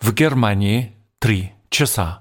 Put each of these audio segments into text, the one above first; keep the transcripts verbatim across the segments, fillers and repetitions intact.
В Германии три часа.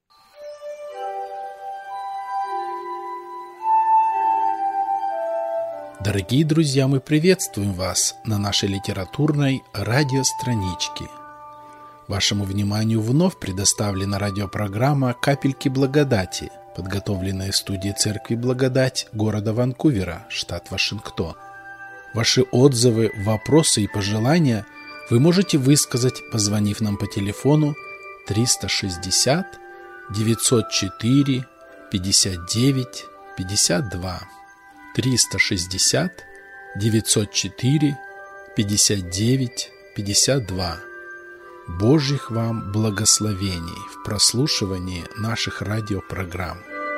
Дорогие друзья, мы приветствуем вас на нашей литературной радиостраничке. Вашему вниманию вновь предоставлена радиопрограмма «Капельки благодати», подготовленная студией Церкви Благодать города Ванкувера, штат Вашингтон. Ваши отзывы, вопросы и пожелания вы можете высказать, позвонив нам по телефону триста шестьдесят девятьсот четыре пятьдесят девять пятьдесят два. триста шестьдесят девятьсот четыре пятьдесят девять пятьдесят два. Божьих вам благословений в прослушивании наших радиопрограмм.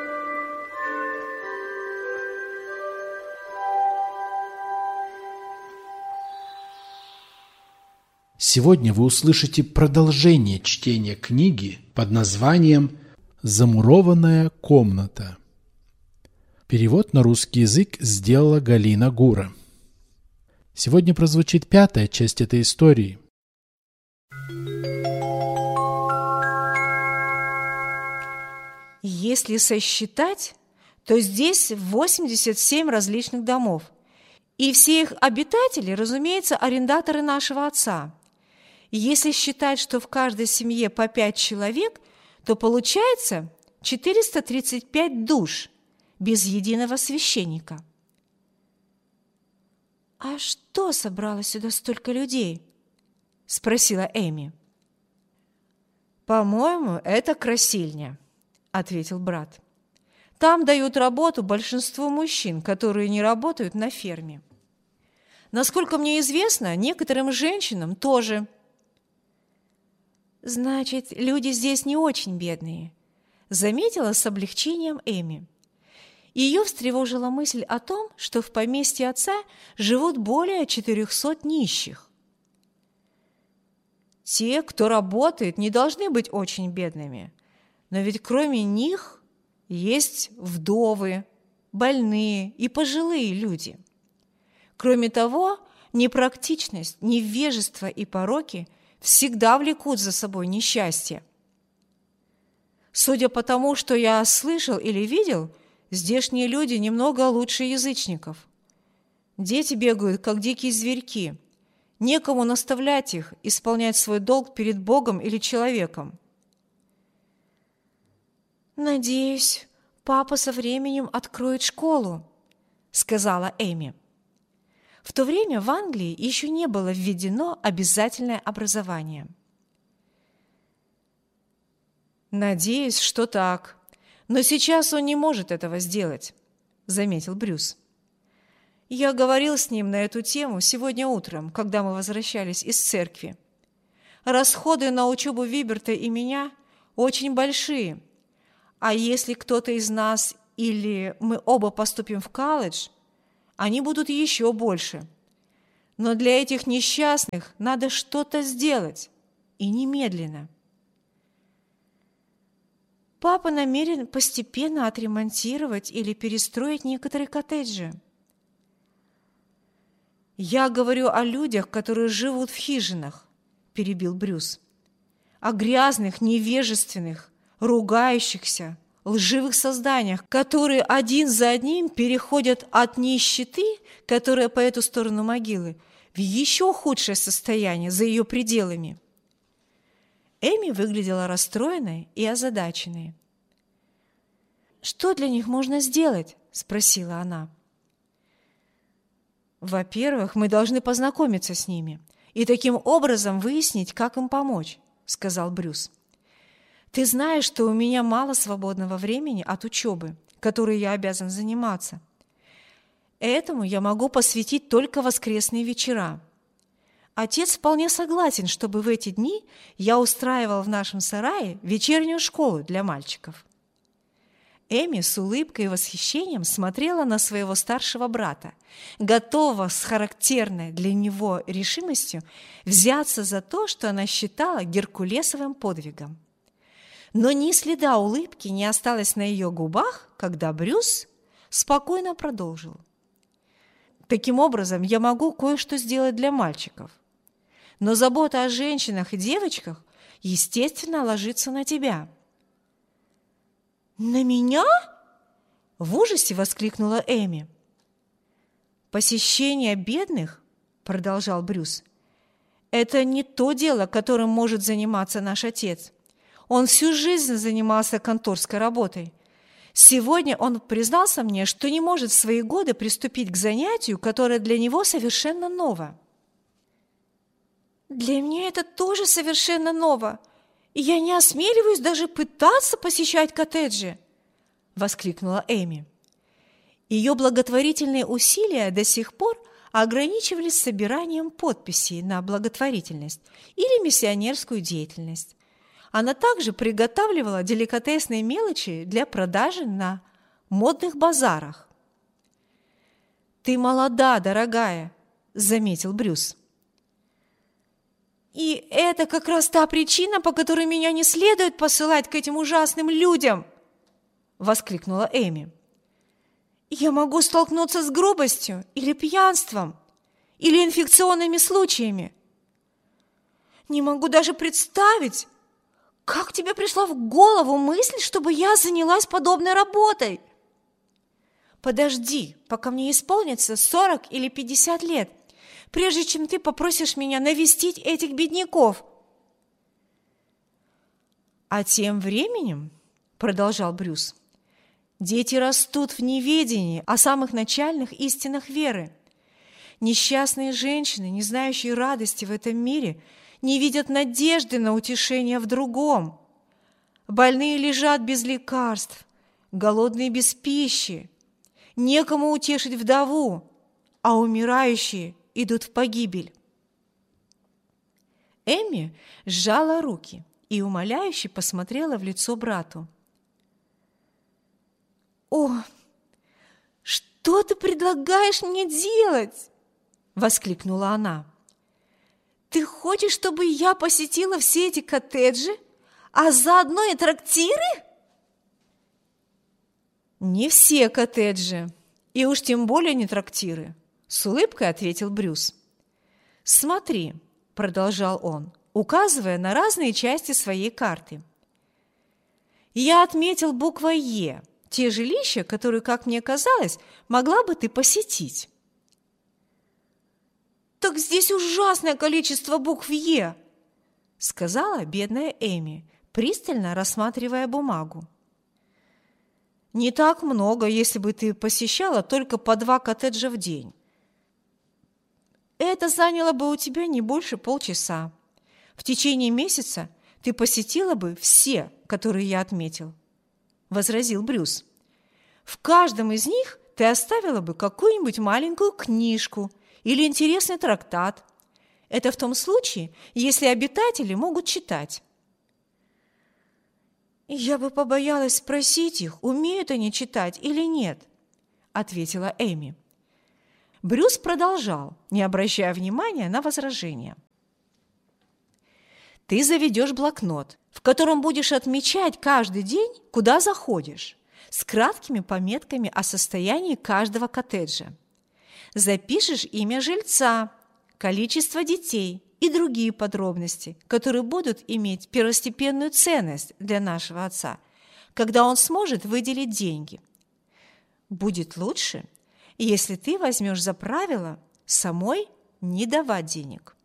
Сегодня вы услышите продолжение чтения книги под названием «Замурованная комната». Перевод на русский язык сделала Галина Гура. Сегодня прозвучит пятая часть этой истории. Если сосчитать, то здесь восемьдесят семь различных домов. И все их обитатели, разумеется, арендаторы нашего отца. Если считать, что в каждой семье по пять человек, то получается четыреста тридцать пять душ без единого священника. «А что собрало сюда столько людей?» – спросила Эми. «По-моему, это красильня», – ответил брат. «Там дают работу большинству мужчин, которые не работают на ферме. Насколько мне известно, некоторым женщинам тоже». «Значит, люди здесь не очень бедные», – заметила с облегчением Эми. Ее встревожила мысль о том, что в поместье отца живут более четырехсот нищих. Те, кто работает, не должны быть очень бедными, но ведь кроме них есть вдовы, больные и пожилые люди. Кроме того, непрактичность, невежество и пороки всегда влекут за собой несчастье. Судя по тому, что я слышал или видел, здешние люди немного лучше язычников. Дети бегают, как дикие зверьки. Некому наставлять их исполнять свой долг перед Богом или человеком. «Надеюсь, папа со временем откроет школу», — сказала Эми. В то время в Англии еще не было введено обязательное образование. «Надеюсь, что так. Но сейчас он не может этого сделать», — заметил Брюс. «Я говорил с ним на эту тему сегодня утром, когда мы возвращались из церкви. Расходы на учебу Виберта и меня очень большие, а если кто-то из нас или мы оба поступим в колледж, они будут еще больше. Но для этих несчастных надо что-то сделать, и немедленно». «Папа намерен постепенно отремонтировать или перестроить некоторые коттеджи». «Я говорю о людях, которые живут в хижинах», – перебил Брюс. «О грязных, невежественных, ругающихся, лживых созданиях, которые один за одним переходят от нищеты, которая по эту сторону могилы, в еще худшее состояние за ее пределами». Эми выглядела расстроенной и озадаченной. «Что для них можно сделать?» – спросила она. «Во-первых, мы должны познакомиться с ними и таким образом выяснить, как им помочь», – сказал Брюс. «Ты знаешь, что у меня мало свободного времени от учебы, которой я обязан заниматься. Этому я могу посвятить только воскресные вечера. Отец вполне согласен, чтобы в эти дни я устраивал в нашем сарае вечернюю школу для мальчиков». Эми с улыбкой и восхищением смотрела на своего старшего брата, готова с характерной для него решимостью взяться за то, что она считала геркулесовым подвигом. Но ни следа улыбки не осталось на ее губах, когда Брюс спокойно продолжил. «Таким образом, я могу кое-что сделать для мальчиков. Но забота о женщинах и девочках естественно, ложится на тебя». «На меня?» – в ужасе воскликнула Эми. «Посещение бедных, – продолжал Брюс, – это не то дело, которым может заниматься наш отец. Он всю жизнь занимался конторской работой. Сегодня он признался мне, что не может в свои годы приступить к занятию, которое для него совершенно ново». «Для меня это тоже совершенно ново, и я не осмеливаюсь даже пытаться посещать коттеджи», – воскликнула Эми. Ее благотворительные усилия до сих пор ограничивались собиранием подписей на благотворительность или миссионерскую деятельность. Она также приготавливала деликатесные мелочи для продажи на модных базарах. «Ты молода, дорогая», – заметил Брюс. «И это как раз та причина, по которой меня не следует посылать к этим ужасным людям!» – воскликнула Эми. «Я могу столкнуться с грубостью или пьянством, или инфекционными случаями. Не могу даже представить, как тебе пришла в голову мысль, чтобы я занялась подобной работой. Подожди, пока мне исполнится сорок или пятьдесят лет, прежде чем ты попросишь меня навестить этих бедняков». «А тем временем, – продолжал Брюс, – дети растут в неведении о самых начальных истинах веры. Несчастные женщины, не знающие радости в этом мире, не видят надежды на утешение в другом. Больные лежат без лекарств, голодные без пищи, некому утешить вдову, а умирающие идут в погибель». Эми сжала руки и умоляюще посмотрела в лицо брату. «О, что ты предлагаешь мне делать?» – воскликнула она. «Ты хочешь, чтобы я посетила все эти коттеджи, а заодно и трактиры?» «Не все коттеджи, и уж тем более не трактиры», – с улыбкой ответил Брюс. «Смотри», – продолжал он, указывая на разные части своей карты. «Я отметил буквой «Е» те жилища, которые, как мне казалось, могла бы ты посетить». «Так здесь ужасное количество букв «Е», – сказала бедная Эми, пристально рассматривая бумагу. «Не так много, если бы ты посещала только по два коттеджа в день. Это заняло бы у тебя не больше полчаса. В течение месяца ты посетила бы все, которые я отметил», – возразил Брюс. «В каждом из них ты оставила бы какую-нибудь маленькую книжку или интересный трактат. Это в том случае, если обитатели могут читать». «Я бы побоялась спросить их, умеют они читать или нет», – ответила Эми. Брюс продолжал, не обращая внимания на возражения. «Ты заведешь блокнот, в котором будешь отмечать каждый день, куда заходишь, с краткими пометками о состоянии каждого коттеджа. Запишешь имя жильца, количество детей и другие подробности, которые будут иметь первостепенную ценность для нашего отца, когда он сможет выделить деньги. Будет лучше, если ты возьмешь за правило самой не давать денег».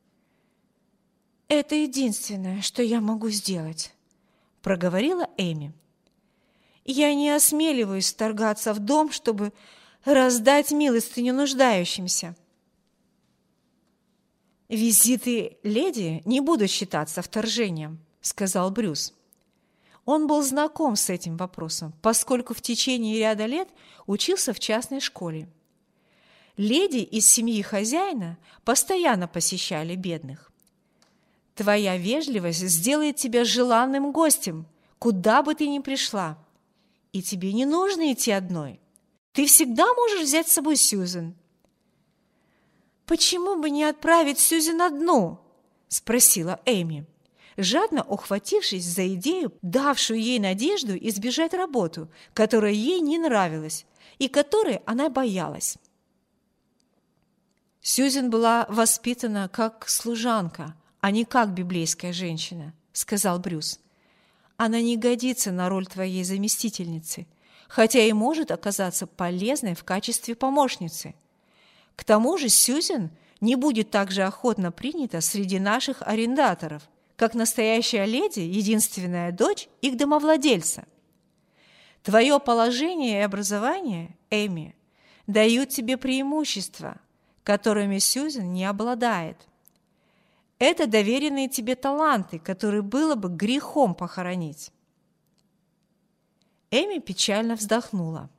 «Это единственное, что я могу сделать», – проговорила Эми. «Я не осмеливаюсь вторгаться в дом, чтобы раздать милостыню нуждающимся». «Визиты леди не будут считаться вторжением», – сказал Брюс. Он был знаком с этим вопросом, поскольку в течение ряда лет учился в частной школе. Леди из семьи хозяина постоянно посещали бедных. «Твоя вежливость сделает тебя желанным гостем, куда бы ты ни пришла. И тебе не нужно идти одной. Ты всегда можешь взять с собой Сьюзен». «Почему бы не отправить Сьюзен одну?» – спросила Эми, жадно ухватившись за идею, давшую ей надежду избежать работу, которая ей не нравилась и которой она боялась. Сьюзен была воспитана как служанка, а не как библейская женщина, сказал Брюс. «Она не годится на роль твоей заместительницы, хотя и может оказаться полезной в качестве помощницы. К тому же Сьюзен не будет так же охотно принята среди наших арендаторов, как настоящая леди, единственная дочь их домовладельца. Твое положение и образование, Эми, дают тебе преимущества, которыми Сьюзен не обладает. Это доверенные тебе таланты, которые было бы грехом похоронить». Эми печально вздохнула.